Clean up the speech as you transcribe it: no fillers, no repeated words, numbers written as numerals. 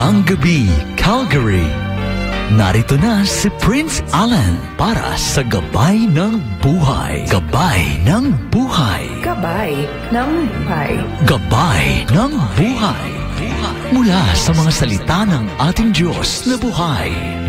Ang gabi, Calgary. Narito na si Prince Alan para sa Gabay ng Buhay. Gabay ng Buhay. Gabay ng Buhay. Gabay ng Buhay. Mula sa mga salita ng ating Diyos na buhay.